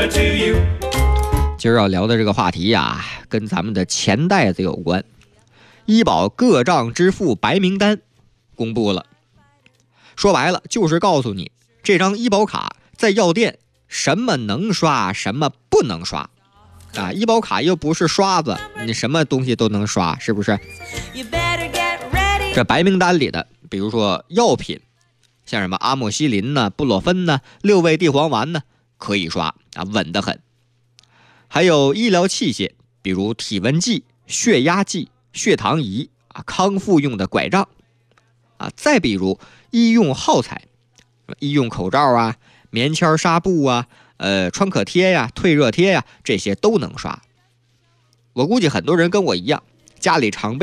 今儿要聊的这个话题呀，跟咱们的钱袋子有关。医保各账支付白名单公布了，说白了就是告诉你，这张医保卡在药店什么能刷，什么不能刷。医保卡又不是刷子，你什么东西都能刷，是不是？这白名单里的，比如说药品，像什么阿莫西林呢、布洛芬呢、6味地黄丸呢，可以刷稳得很。还有医疗器械，比如体温计、血压计、血糖仪康复用的拐杖再比如医用耗材，医用口罩棉签纱布创可贴退热贴这些都能刷。我估计很多人跟我一样，家里常备